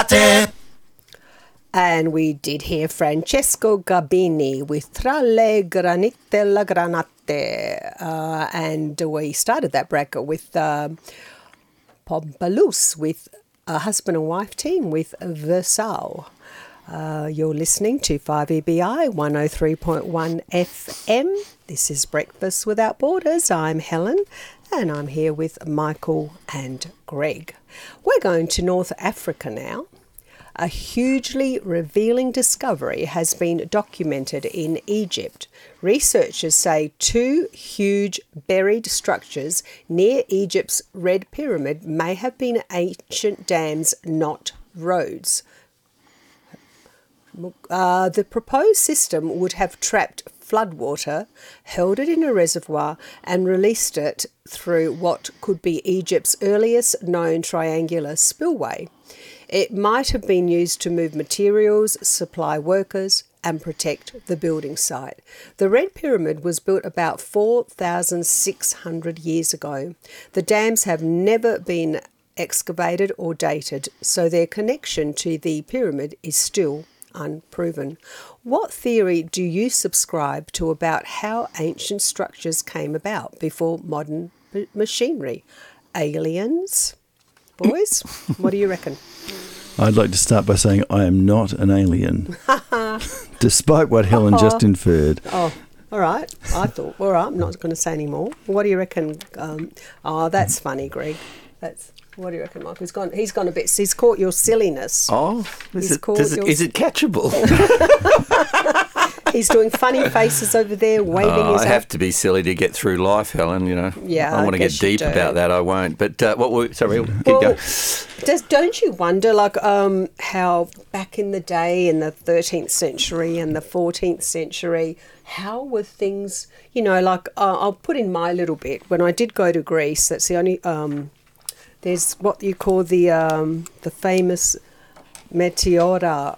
granate. And we did hear Francesco Gabini with Tra le granite la granate. And we started that bracket with Pompalous with a husband and wife team with Versal. You're listening to 5EBI 103.1 FM. This is Breakfast Without Borders. I'm Helen and I'm here with Michael and Greg. We're going to North Africa now. A hugely revealing discovery has been documented in Egypt. Researchers say two huge buried structures near Egypt's Red Pyramid may have been ancient dams, not roads. The proposed system would have trapped floodwater, held it in a reservoir, and released it through what could be Egypt's earliest known triangular spillway. It might have been used to move materials, supply workers, and protect the building site. The Red Pyramid was built about 4,600 years ago. The dams have never been excavated or dated, so their connection to the pyramid is still unproven. What theory do you subscribe to about how ancient structures came about before modern machinery? Aliens? Boys, what do you reckon? I'd like to start by saying I am not an alien, despite what Helen just inferred. Oh, all right. I thought, all right, I'm not going to say any more. What do you reckon? That's funny, Greg. What do you reckon, Mike? He's gone a bit. He's caught your silliness. Oh, is it catchable? He's doing funny faces over there, waving his. I have to be silly to get through life, Helen. You know. Yeah, I want to get deep about that. I won't. But sorry, keep going. Don't you wonder, like, how back in the day, in the 13th century and the 14th century, how were things? You know, like I'll put in my little bit. When I did go to Greece, that's the only. There's what you call the famous Meteora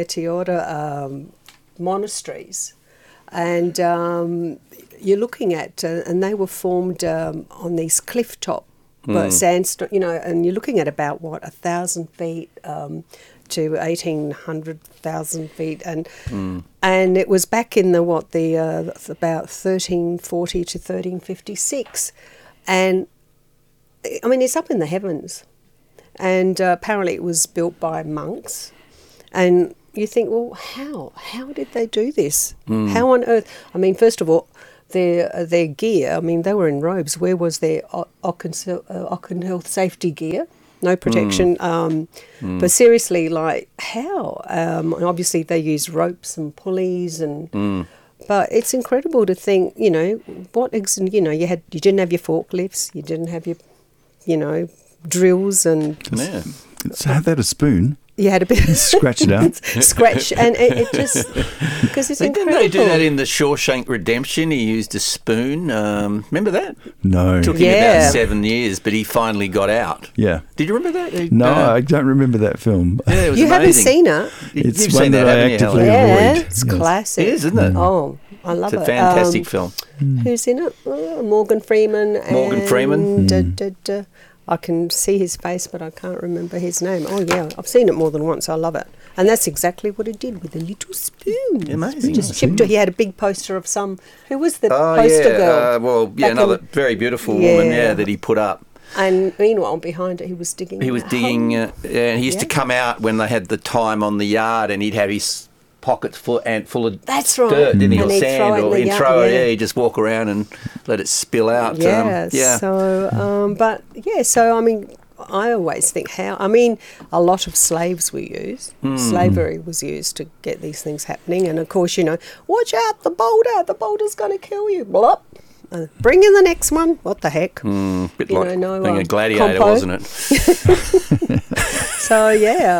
monasteries, and you're looking at, and they were formed on these cliff top sandstone, you know, and you're looking at about 1,000 feet to 1,800,000 feet, and it was back in about 1340 to 1356, and I mean, it's up in the heavens, and apparently it was built by monks, and you think, well, how did they do this? How on earth? I mean, first of all, their gear. I mean, they were in robes. Where was their Occan health safety gear? No protection. But seriously, like how? And obviously, they used ropes and pulleys and. But it's incredible to think, you know, you didn't have your forklifts, you didn't have your, drills and. Yeah. So had that a spoon. You had a bit. Scratch it out. Scratch, and it just because it's incredible. Didn't they do that in the Shawshank Redemption? He used a spoon. Remember that? No. It took him about 7 years, but he finally got out. Yeah. Did you remember that? No, I don't remember that film. Yeah, it was you amazing. Haven't seen it? It's You've one seen that I actively avoid. Yeah, it's classic. It is, isn't it? Oh, I love it. It's a fantastic film. Who's in it? Morgan Freeman. Morgan Freeman. I can see his face, but I can't remember his name. Oh, yeah. I've seen it more than once. I love it. And that's exactly what he did with a little spoon. Amazing. Just chipped it. He had a big poster of some... Who was the poster girl? Another very beautiful woman, that he put up. And meanwhile, behind it, he was digging. He was digging, and he used to come out when they had the time on the yard, and he'd have his pockets full of that's right. dirt, didn't he, or he'd sand, or he'd throw it. Yeah, he'd just walk around and let it spill out. Yeah. So, So I mean, I always think a lot of slaves were used. Slavery was used to get these things happening, and of course, watch out, the boulder's going to kill you. Blop. Bring in the next one. What the heck? Bit like being a gladiator, wasn't it? So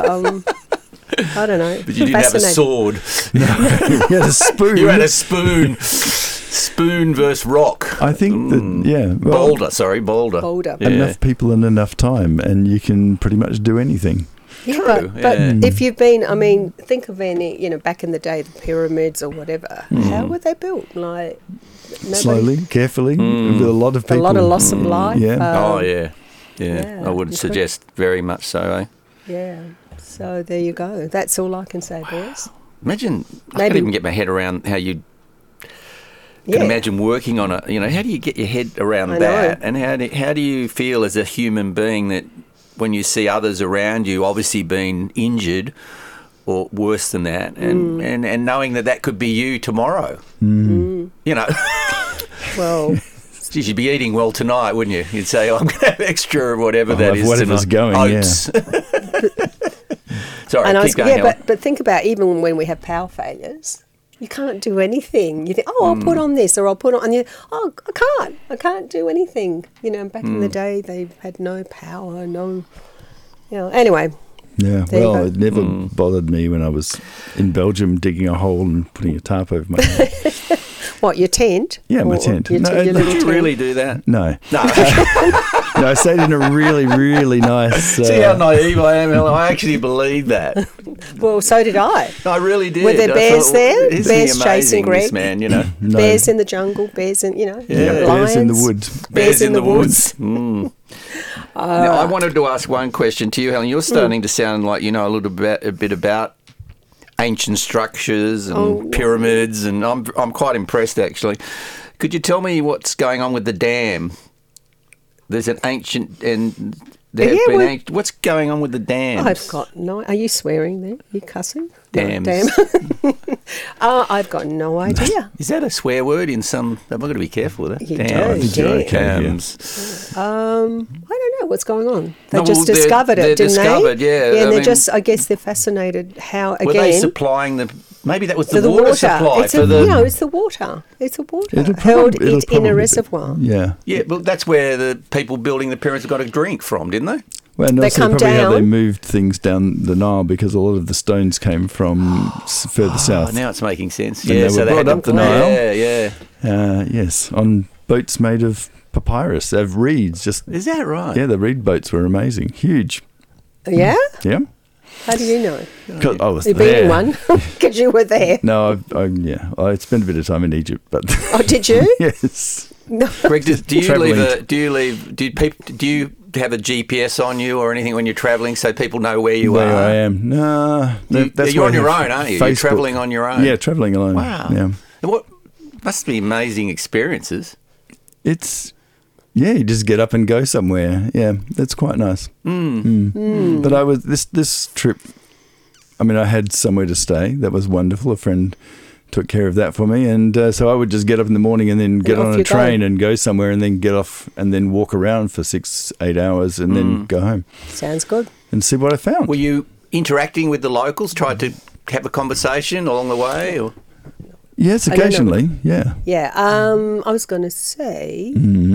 I don't know. But you didn't have a sword. No, you had a spoon. You had a spoon. Spoon versus rock. I think that, Boulder. Boulder. Yeah. Enough people and enough time, and you can pretty much do anything. Yeah, but if you've been, think of any, back in the day, the pyramids or whatever, how were they built? Like, slowly, carefully, with a lot of people. A lot of loss of life. Yeah. I would suggest very much so, eh? Yeah. So there you go. That's all I can say, boys. Imagine, I Maybe- can't even get my head around how you can imagine working on it. You know, how do you get your head around I that? know. And how do you feel as a human being that when you see others around you obviously being injured or worse than that, and knowing that could be you tomorrow? You know, Well, you'd be eating well tonight, wouldn't you? You'd say, I'm going to have extra whatever I'll that have is. whatever's tonight. going, yeah. Oats. Sorry, and keep going, Helen. but think about even when we have power failures, you can't do anything. You think, I'll put on this or I'll put on, and you, I can't do anything. You know, back in the day they had no power, no, you know. Anyway, Yeah, There you well, go. it never bothered me when I was in Belgium digging a hole and putting a tarp over my head. what, your tent? Yeah, my Or tent. Your, No, your did little Did you tent? really do that? No. No. No, I stayed in a really, really nice... See how naive I am, Helen? I actually believed that. Well, so did I. I really did. Were there I bears thought, there? Isn't Bears he chasing amazing, Greg? this man, you know? No. Bears in the jungle, bears in, you know, Yeah, lions. bears in the woods. Bears in the woods. Mm. Now, I wanted to ask one question to you, Helen. You're starting to sound like you know a bit about ancient structures and pyramids, and I'm quite impressed actually. Could you tell me what's going on with the dam? There's an ancient and there have Yeah, been well- what's going on with the dams? I've got no. Are you swearing there? Are you cussing? Dams. No, damn. I've got no idea. Is that a swear word in some? I've got to be careful with that. You Dams. do, yeah. Dams. I don't know what's going on. They No, just well, they're- discovered they're it, didn't discovered, they? yeah. Yeah, I and they're mean- just. I guess they're fascinated how Were they again. supplying the? Maybe that was For the water supply it's for the. no, it's the water. It's the water. It'll Held probably- it'll it in probably a be- reservoir. Yeah. Yeah, well, that's where the people building the pyramids got a drink from, didn't they? Well, and They also come probably how they down. moved things down the Nile because a lot of the stones came from further Oh, south. now it's making sense. And Yeah, they so were they had brought up to- the Nile. Yeah, yeah. Yes, on boats made of papyrus, of reeds. Just Is that right? yeah, the reed boats were amazing, huge. Yeah. Yeah, How do you know? 'Cause I was You've there. been in one because you were there. No, I spent a bit of time in Egypt, but Oh, did you? yes, No. Greg, do you Travelling. do you have a GPS on you or anything when you're travelling so people know where you there are? I am. No, that's You're why on I your have own, aren't you? You're Facebook. travelling on your own. Yeah, travelling alone. Wow. Yeah, What must be amazing experiences. it's. Yeah, you just get up and go somewhere. Yeah, that's quite nice. But I was this trip. I mean, I had somewhere to stay. That was wonderful. A friend took care of that for me, and so I would just get up in the morning and then get off on you a train go. and go somewhere, and then get off and then walk around for 6-8 hours, and then go home Sounds good. and see what I found. Were you interacting with the locals? Tried to have a conversation along the way? Or? Yes, I don't know. occasionally. Yeah. Yeah. I was going to say.